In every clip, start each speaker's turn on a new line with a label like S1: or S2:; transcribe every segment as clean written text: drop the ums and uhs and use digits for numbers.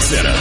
S1: Center.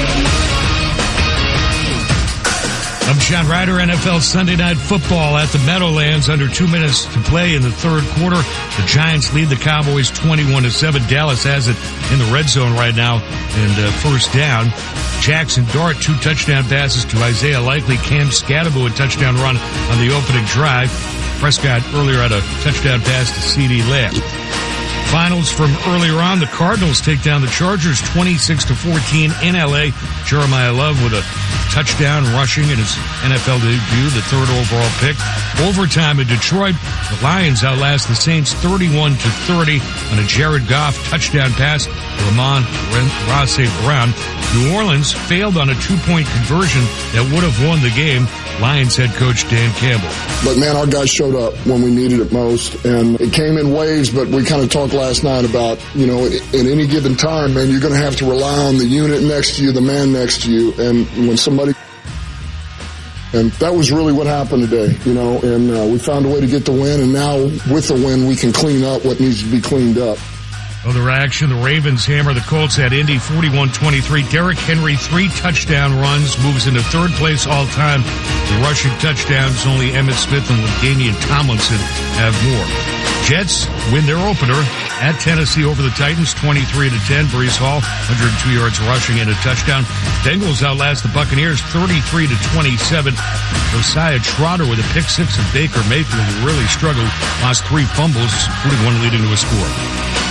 S2: I'm Sean Ryder. NFL Sunday Night Football at the Meadowlands. Under 2 minutes to play in the third quarter. The Giants lead the Cowboys 21-7. Dallas has it in the red zone right now, and first down. Jackson Dart, 2 touchdown passes to Isaiah Likely. Cam Scatterbo, a touchdown run on the opening drive. Prescott earlier had a touchdown pass to CeeDee Lamb. Finals from earlier on, the Cardinals take down the Chargers 26-14 in LA. Jeremiah Love with a touchdown rushing in his NFL debut, the 3rd overall pick. Overtime in Detroit, the Lions outlast the Saints 31-30 on a Jared Goff touchdown pass to Amon-Ra St. Brown. New Orleans failed on a 2-point conversion that would have won the game. Lions head coach Dan Campbell.
S3: But, man, our guys showed up when we needed it most, and it came in waves, but we kind of talked last night about, at any given time, man, you're going to have to rely on the unit next to you, the man next to you, and when somebody... And that was really what happened today, and we found a way to get the win, and now with the win, we can clean up what needs to be cleaned up.
S2: Other action, the Ravens hammer the Colts at Indy 41-23. Derrick Henry, 3 touchdown runs, moves into 3rd place all time. The rushing touchdowns, only Emmitt Smith and LaDainian Tomlinson have more. Jets win their opener at Tennessee over the Titans, 23-10. Breece Hall, 102 yards rushing and a touchdown. Bengals outlast the Buccaneers, 33-27. Josiah Trotter with a pick 6 of Baker Mayfield, who really struggled, lost 3 fumbles, including one leading to a score.